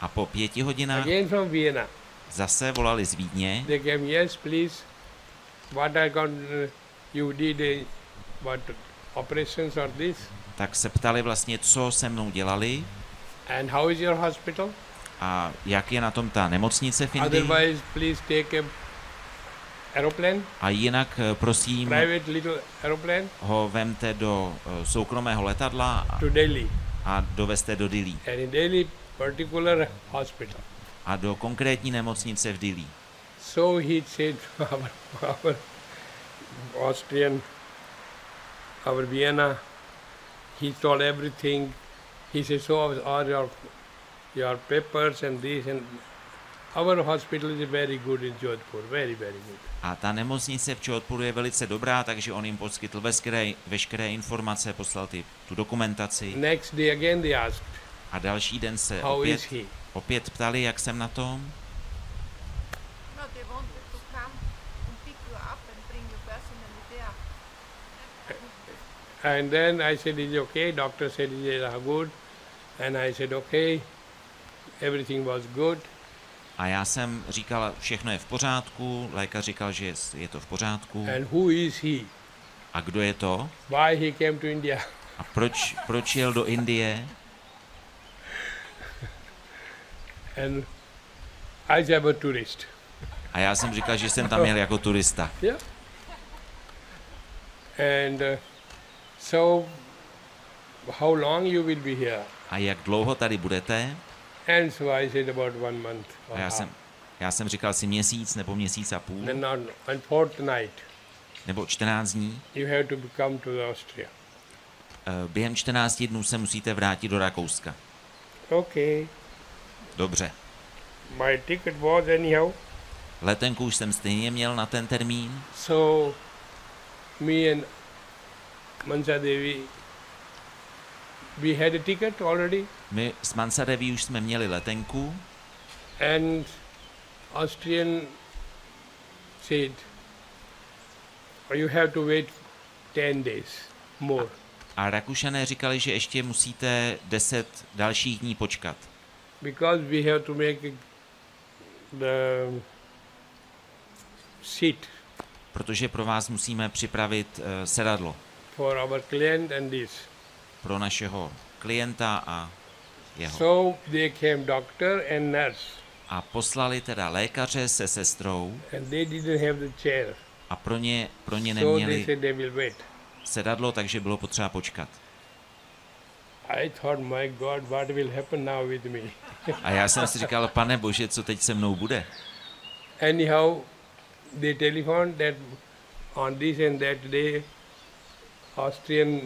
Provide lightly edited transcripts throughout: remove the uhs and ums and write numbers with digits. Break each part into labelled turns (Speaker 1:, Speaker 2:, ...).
Speaker 1: A po 5 hodinách
Speaker 2: again from Vienna.
Speaker 1: zase volali z Vídně.
Speaker 2: They came, yes, please. What I got, you did, what operations or this?
Speaker 1: Tak se ptali vlastně, co se mnou dělali
Speaker 2: And how is your hospital?
Speaker 1: a jak je na tom ta nemocnice v Indii.
Speaker 2: Otherwise, please take a aeroplane,
Speaker 1: A jinak, prosím,
Speaker 2: private little aeroplane
Speaker 1: ho vemte do soukromého letadla
Speaker 2: to Delhi.
Speaker 1: a dovezte do Dillí.
Speaker 2: And in Delhi, particular hospital.
Speaker 1: A do konkrétní nemocnice v Dillí.
Speaker 2: So he said, our Austrian, our Vienna, he told everything. He said, so are your papers and this, and our hospital is very good in Jodhpur, very, very good.
Speaker 1: A ta nemocnice v Jodhpuru je velice dobrá, takže on jim poskytl veškeré informace, poslal tu dokumentaci.
Speaker 2: Next day again they asked,
Speaker 1: A další den se
Speaker 2: how is he?
Speaker 1: opět ptali, jak jsem na tom.
Speaker 3: No, they wanted to come and pick you up and bring you personally there.
Speaker 2: And then I said, is it okay? Doctor said, is it good? And I said, okay. Everything was good.
Speaker 1: A já jsem říkal, všechno je v pořádku, lékař říkal, že je to v pořádku.
Speaker 2: And who is he?
Speaker 1: A kdo je to?
Speaker 2: Why he came to India?
Speaker 1: A proč jel do Indie?
Speaker 2: And I am a tourist.
Speaker 1: A já jsem říkal, že jsem tam jel jako turista.
Speaker 2: Yeah. And so, how long you will be here?
Speaker 1: A jak dlouho tady budete?
Speaker 2: And so I said about 1 month.
Speaker 1: A já jsem říkal si měsíc nebo měsíc a půl,
Speaker 2: Then on fortnight,
Speaker 1: nebo 14 dní.
Speaker 2: you have to come to Austria.
Speaker 1: Během 14 dnů se musíte vrátit do Rakouska.
Speaker 2: Okay.
Speaker 1: Dobře.
Speaker 2: My ticket was anyhow.
Speaker 1: Letenku už jsem stejně měl na ten termín,
Speaker 2: So, me and Mansa Devi, we had a ticket already,
Speaker 1: my s Mansa Devi už jsme měli letenku
Speaker 2: and Austrian said, you have to wait 10 days more.
Speaker 1: a Rakušané říkali, že ještě musíte 10 dalších dní počkat,
Speaker 2: Because we have to make the seat
Speaker 1: protože pro vás musíme připravit sedadlo
Speaker 2: for our client and this.
Speaker 1: pro našeho klienta a jeho.
Speaker 2: So they came doctor and nurse,
Speaker 1: A poslali teda lékaře se sestrou
Speaker 2: and they didn't have the chair.
Speaker 1: a pro ně
Speaker 2: So they
Speaker 1: neměli
Speaker 2: said they will wait.
Speaker 1: sedadlo, takže bylo potřeba počkat.
Speaker 2: I thought, my God, what will happen now with me?
Speaker 1: A já jsem si říkal, Pane Bože, co teď se mnou bude?
Speaker 2: Anyhow, they telephoned that on this and that day, Austrian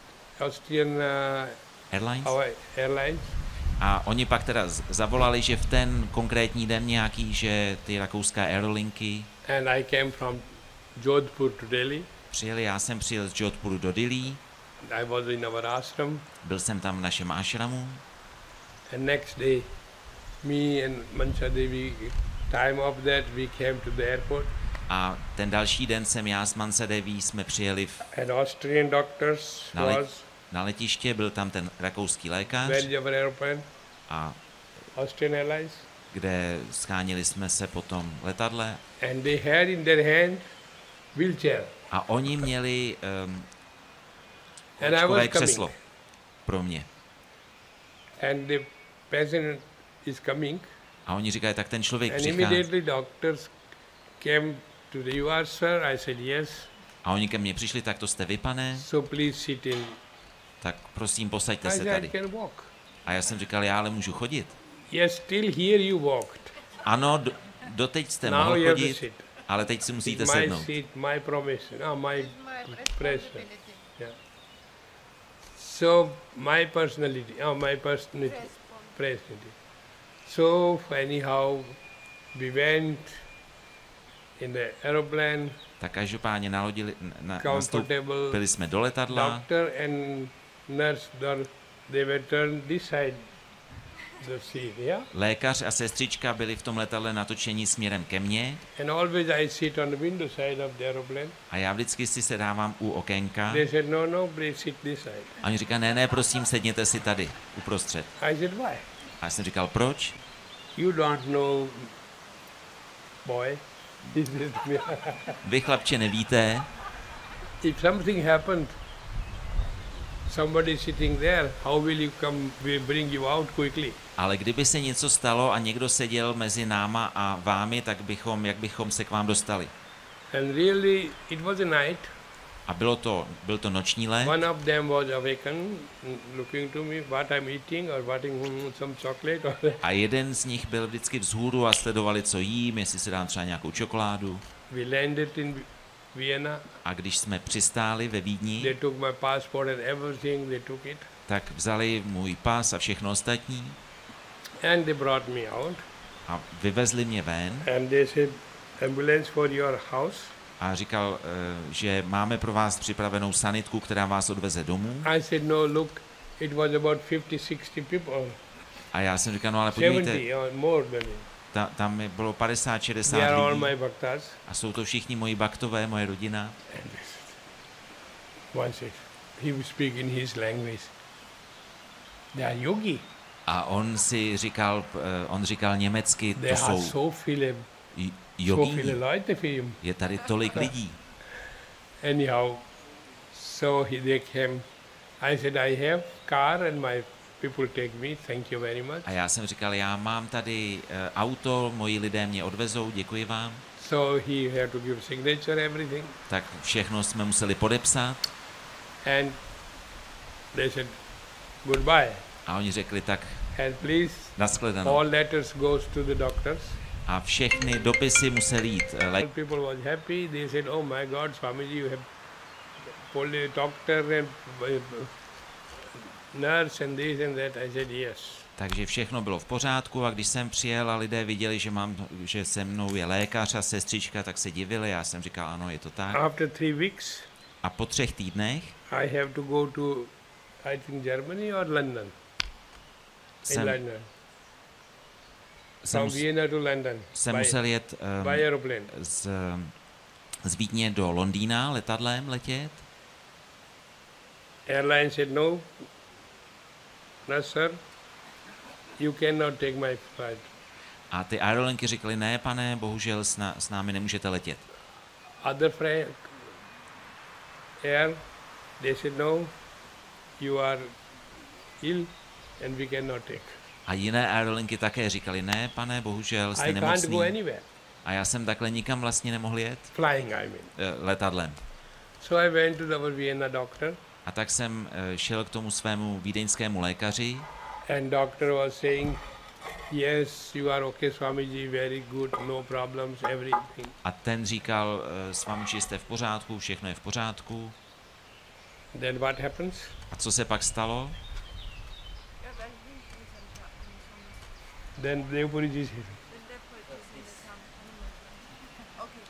Speaker 1: Airlines?
Speaker 2: our airlines,
Speaker 1: A oni pak teda zavolali, že v ten konkrétní den nějaký, že ty rakouská aerolinky
Speaker 2: and I came from Jodhpur to Delhi.
Speaker 1: přijeli. Já jsem přijel z Jodhpuru do Dillí,
Speaker 2: I was in our ashram,
Speaker 1: byl jsem tam v našem ashramu
Speaker 2: and next day, me and Mansa Devi, time of that, we came to the airport,
Speaker 1: a ten další den jsem já s Mansa Devi jsme přijeli
Speaker 2: and Austrian doctors
Speaker 1: na letiště, byl tam ten rakouský lékař
Speaker 2: where is our airplane,
Speaker 1: a
Speaker 2: Austrian Airlines,
Speaker 1: kde schánili jsme se po tom letadle
Speaker 2: and they had in their hand wheelchair,
Speaker 1: a oni měli
Speaker 2: and I was
Speaker 1: kočkové
Speaker 2: coming,
Speaker 1: křeslo pro mě.
Speaker 2: and the patient is coming,
Speaker 1: A oni říkají, tak ten člověk
Speaker 2: and
Speaker 1: přichází.
Speaker 2: immediately doctors came to the you are sir, I said yes,
Speaker 1: A oni ke mně přišli, tak to jste vy, pane,
Speaker 2: so please sit in.
Speaker 1: tak prosím, posaďte
Speaker 2: I
Speaker 1: se
Speaker 2: said I
Speaker 1: tady.
Speaker 2: can walk.
Speaker 1: A já jsem říkal, já ale můžu chodit.
Speaker 2: Yes, still here you walked.
Speaker 1: Ano, doteď jste
Speaker 2: Now
Speaker 1: mohl
Speaker 2: you have to
Speaker 1: chodit,
Speaker 2: sit.
Speaker 1: ale teď si musíte
Speaker 2: It's my
Speaker 1: sednout.
Speaker 2: seat, my promise, my
Speaker 3: My
Speaker 2: pressure.
Speaker 3: responsibility.
Speaker 2: Yeah. So my personality, personality. So anyhow, we went in the aeroplane,
Speaker 1: Tak každopádně
Speaker 2: comfortable.
Speaker 1: nastoupili jsme do letadla
Speaker 2: Doctor and nurse, they were turned this side the seat, yeah.
Speaker 1: lékař a sestřička byli v tom letadle natočení směrem ke mně
Speaker 2: And always I sit on the window side of the aeroplane.
Speaker 1: a já vždycky si sedávám u okénka.
Speaker 2: They said, no, please sit this side.
Speaker 1: A oni říkají, ne, prosím, sedněte si tady, uprostřed.
Speaker 2: I said, why?
Speaker 1: A já jsem říkal, proč?
Speaker 2: You don't know, boy. He said to me,
Speaker 1: Vy, chlapče, nevíte,
Speaker 2: if something happened, somebody sitting there, how will you come, we bring you out quickly?
Speaker 1: ale kdyby se něco stalo a někdo seděl mezi náma a vámi, tak jak bychom se k vám dostali?
Speaker 2: And really, it was a night.
Speaker 1: A byl to noční let.
Speaker 2: One of them was awakened, looking to me, what I'm eating or what some chocolate or
Speaker 1: A jeden z nich byl vždycky vzhůru a sledovali, co jím, jestli si dám třeba nějakou čokoládu.
Speaker 2: we landed in Vienna.
Speaker 1: A když jsme přistáli ve
Speaker 2: They
Speaker 1: Vídni,
Speaker 2: took my passport and everything, they took it.
Speaker 1: tak vzali můj pas a všechno ostatní
Speaker 2: And they brought me out.
Speaker 1: a vyvezli mě ven
Speaker 2: And they said, ambulance for your house.
Speaker 1: a říkal, že máme pro vás připravenou sanitku, která vás odveze domů.
Speaker 2: I said, no, look, it was about 50, 60 people.
Speaker 1: A já jsem říkal, no ale podívejte,
Speaker 2: 70 or more than it.
Speaker 1: tam bylo 50,
Speaker 2: They
Speaker 1: 60
Speaker 2: are all
Speaker 1: lidí
Speaker 2: my bhaktas.
Speaker 1: a jsou to všichni moji baktové, moje rodina.
Speaker 2: One said, he will speak in his language. They are yogi.
Speaker 1: A on říkal německy,
Speaker 2: They
Speaker 1: to
Speaker 2: are
Speaker 1: jsou
Speaker 2: so viele
Speaker 1: jogíni.
Speaker 2: Leute für ihn.
Speaker 1: Je tady tolik lidí.
Speaker 2: Anyhow, so they came. I said, I have car and my people take me. Thank you very much.
Speaker 1: A já jsem říkal, já mám tady auto, moji lidé mě odvezou, děkuji vám.
Speaker 2: So he had to give signature, everything.
Speaker 1: Tak všechno jsme museli podepsat
Speaker 2: And they said, goodbye.
Speaker 1: a oni řekli tak
Speaker 2: And please,
Speaker 1: nashledanou.
Speaker 2: all letters goes to the doctors.
Speaker 1: A všechny dopisy museli jít.
Speaker 2: All people was happy. They said, oh my God, Swamiji, you have only doctor and nurse and this and that. I said, yes.
Speaker 1: Takže všechno bylo v pořádku a když jsem přijel a lidé viděli, že se mnou je lékař a sestřička, tak se divili. Já jsem říkal, ano, je to tak.
Speaker 2: After 3 weeks,
Speaker 1: A po 3 týdnech
Speaker 2: I have to go to, I think, Germany or London. In London. From Vienna to London.
Speaker 1: jsem
Speaker 2: by,
Speaker 1: musel jet
Speaker 2: by aeroplane.
Speaker 1: z Vídně do Londýna letadlem letět.
Speaker 2: Airline said, no, no sir, you cannot take my flight.
Speaker 1: A ty aerolinky řekly, ne, pane, bohužel s námi nemůžete letět.
Speaker 2: Other air, they said, no, you are ill and we cannot take.
Speaker 1: A jiné aerolinky také říkali, ne, pane, bohužel jste
Speaker 2: I can't
Speaker 1: nemocný.
Speaker 2: go anywhere.
Speaker 1: A já jsem takhle nikam vlastně nemohl jet
Speaker 2: Flying, I mean.
Speaker 1: letadlem.
Speaker 2: So I went to our Vienna doctor,
Speaker 1: A tak jsem šel k tomu svému vídeňskému lékaři
Speaker 2: and doctor was saying, yes, you are okay, Swamiji, very good, no problems, everything.
Speaker 1: a ten říkal, s vámi jste v pořádku, všechno je v pořádku.
Speaker 2: Then what happens?
Speaker 1: A co se pak stalo?
Speaker 3: Ja, weil hinten sind ja
Speaker 2: Then Devpuriji said,
Speaker 3: den Depois ist Okay.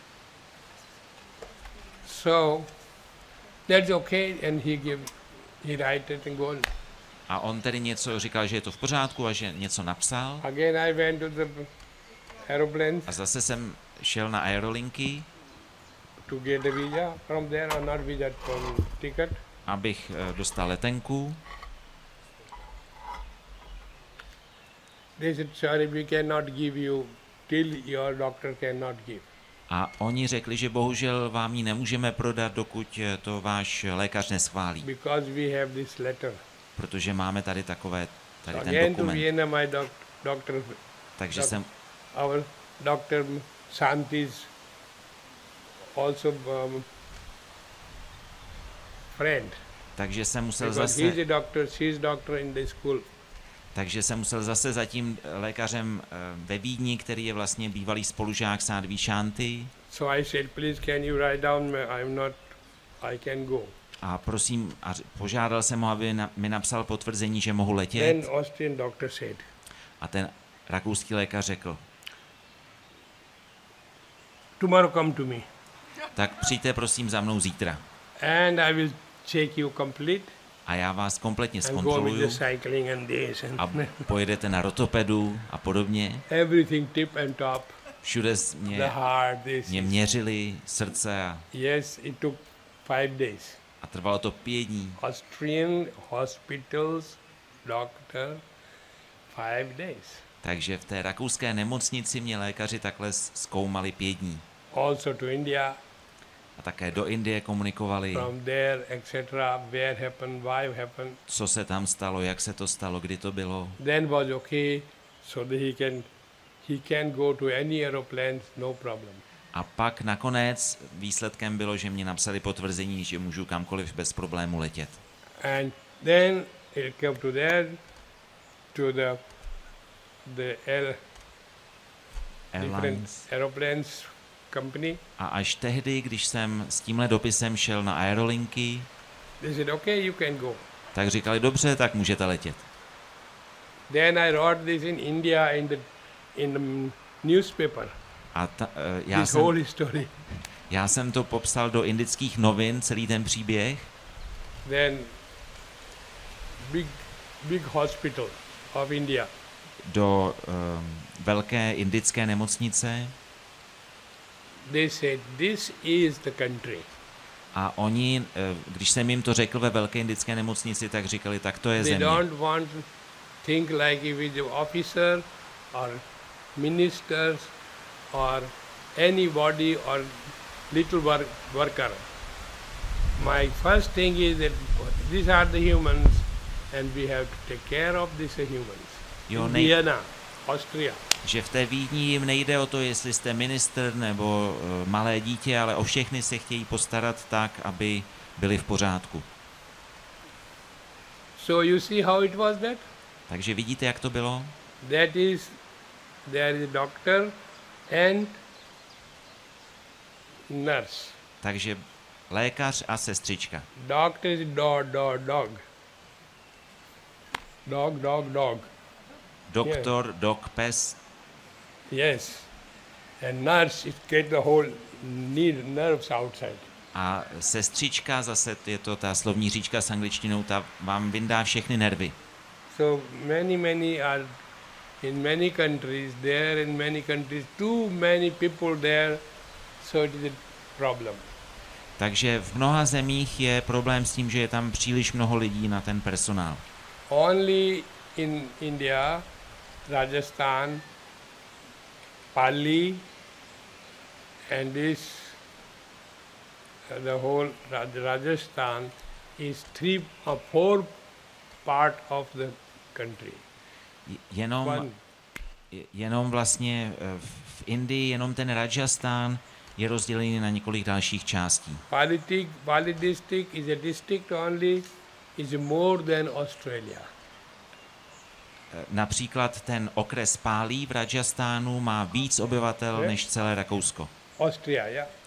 Speaker 2: so that's okay, and he write it and go.
Speaker 1: A on tedy něco říkal, že je to v pořádku a že něco napsal.
Speaker 2: Again I went to the aeroplane
Speaker 1: A zase jsem šel na aerolinky,
Speaker 2: to get a visa from there, or not visa, from ticket.
Speaker 1: abych dostal letenku.
Speaker 2: They said, sorry, we cannot give you till your doctor cannot give.
Speaker 1: A oni řekli, že bohužel vám ji nemůžeme prodat, dokud to váš lékař neschválí.
Speaker 2: Because we have this letter.
Speaker 1: Protože máme tady ten
Speaker 2: Again to
Speaker 1: dokument.
Speaker 2: Vienna, my doctor,
Speaker 1: Takže jsem,
Speaker 2: our doctor Santi's also friend.
Speaker 1: takže jsem musel
Speaker 2: Because he's
Speaker 1: zase,
Speaker 2: a doctor, she's doctor in the school.
Speaker 1: za tím lékařem ve Vídni, který je vlastně bývalý spolužák Sádví Šanty.
Speaker 2: So I said, please can you write down, I can go.
Speaker 1: A prosím, požádal jsem ho, aby mi napsal potvrzení, že mohu
Speaker 2: Then
Speaker 1: letět.
Speaker 2: Austrian doctor said,
Speaker 1: A ten rakouský lékař řekl,
Speaker 2: tomorrow come to me
Speaker 1: tak přijďte prosím za mnou zítra.
Speaker 2: and I will check you complete
Speaker 1: A já vás kompletně
Speaker 2: and go with
Speaker 1: zkontroluju
Speaker 2: the cycling and this and
Speaker 1: a pojedete na rotopedu a podobně.
Speaker 2: everything tip and top,
Speaker 1: Všude
Speaker 2: the heart, this.
Speaker 1: mě měřili srdce
Speaker 2: Yes, it took 5 days.
Speaker 1: a trvalo to 5 dní.
Speaker 2: Austrian hospitals, doctor, 5 days.
Speaker 1: Takže v té rakouské nemocnici mě lékaři takhle zkoumali 5 dní.
Speaker 2: Also to India,
Speaker 1: A také do Indie komunikovali,
Speaker 2: from there, etc., where happened, why happened.
Speaker 1: co se tam stalo, jak se to stalo, kdy to bylo.
Speaker 2: Then was okay, so that he can go to any aeroplanes, no problem.
Speaker 1: A pak nakonec výsledkem bylo, že mě napsali potvrzení, že můžu kamkoliv bez problému letět.
Speaker 2: And then it came to there, to the different
Speaker 1: Airlines.
Speaker 2: aeroplanes company.
Speaker 1: A až tehdy, když jsem s tímhle dopisem šel na aerolinky,
Speaker 2: They said, okay, you can go.
Speaker 1: tak říkali, dobře, tak můžete letět.
Speaker 2: Then I wrote this in India in the newspaper,
Speaker 1: A
Speaker 2: this whole story.
Speaker 1: já jsem to popsal do indických novin, celý ten příběh.
Speaker 2: Then big hospital of India.
Speaker 1: Do velké indické nemocnice
Speaker 2: They said, this is the country.
Speaker 1: a oni, když jsem jim to řekl ve velké indické nemocnici, tak říkali, tak to je
Speaker 2: They
Speaker 1: země.
Speaker 2: don't want to think like if it's an officer or ministers or anybody or little worker. My first thing is that these are the humans and we have to take care of these humans.
Speaker 1: Jo,
Speaker 2: In Vienna, Austria.
Speaker 1: že v té Vídni jim nejde o to, jestli jste ministr nebo malé dítě, ale o všechny se chtějí postarat tak, aby byli v pořádku.
Speaker 2: So you see how it was that?
Speaker 1: Takže vidíte, jak to bylo?
Speaker 2: That is, there is a doctor and nurse.
Speaker 1: Takže lékař a sestřička.
Speaker 2: Doctor is dog. Dog.
Speaker 1: Doktor, dok, pes
Speaker 2: Yes. And nurse, it get the whole nerves outside.
Speaker 1: a sestřička, zase je to ta slovní říčka s angličtinou, ta vám vyndá všechny nervy.
Speaker 2: So many are in many countries, there in many countries, too many people there, so it is a problem.
Speaker 1: Takže v mnoha zemích je problém s tím, že je tam příliš mnoho lidí na ten personál.
Speaker 2: Only in India, Rajasthan, Pali, and this, the whole Rajasthan is 3 or 4 part of the country.
Speaker 1: Jenom vlastně v Indii, jenom ten Rajasthan je rozdělený na několik dalších částí.
Speaker 2: Pali district is a district only, is more than Australia.
Speaker 1: Například ten okres Pálí v Rajastánu má víc obyvatel než celé Rakousko.
Speaker 2: Austria,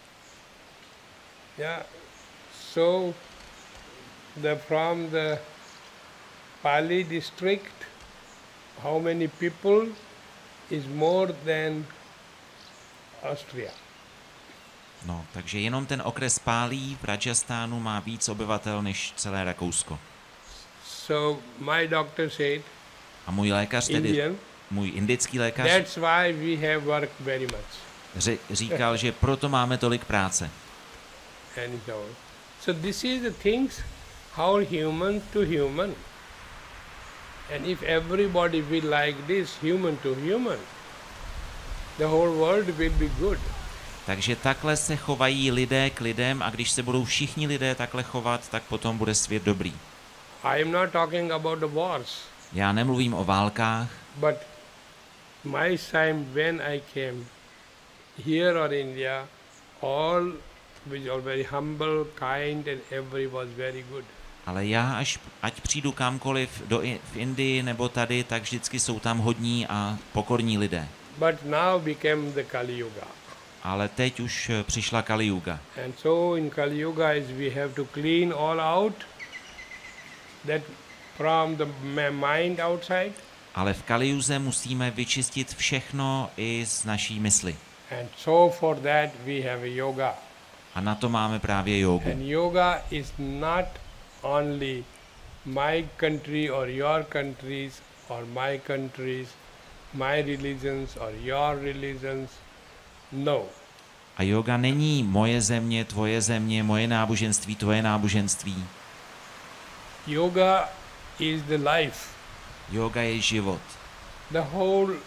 Speaker 2: yeah. So from the Pali district, how many people is more than Austria?
Speaker 1: No, takže jenom ten okres Pálí v Rajastánu má víc obyvatel než celé Rakousko.
Speaker 2: So my doctor said,
Speaker 1: A můj lékař tedy,
Speaker 2: Indian,
Speaker 1: můj indický lékař,
Speaker 2: that's why we have worked very much.
Speaker 1: říkal, že proto máme tolik práce.
Speaker 2: And so this is the things, how human to human. And if everybody will like this, human to human, the whole world will be good.
Speaker 1: Takže takhle se chovají lidé k lidem a když se budou všichni lidé takhle chovat, tak potom bude svět dobrý.
Speaker 2: I am not talking about the wars,
Speaker 1: Já nemluvím o válkách,
Speaker 2: but my time when I came here or India, all were very humble, kind, and every was very good.
Speaker 1: ale já, ať přijdu kamkoliv v Indii nebo tady, tak vždycky jsou tam hodní a pokorní lidé.
Speaker 2: But now became the Kali Yuga.
Speaker 1: Ale teď už přišla Kali Yuga.
Speaker 2: And so in Kali Yuga is we have to clean all out, that from the mind outside.
Speaker 1: Ale v Kali Yuze musíme vyčistit všechno i z naší mysli.
Speaker 2: And so for that we have a yoga.
Speaker 1: A na to máme právě jógu.
Speaker 2: And yoga is not only my country or your countries or my countries, my religions or your religions. No.
Speaker 1: A jóga není moje země, moje náboženství, tvoje náboženství.
Speaker 2: Yoga is the life.
Speaker 1: Jóga je život.
Speaker 2: the whole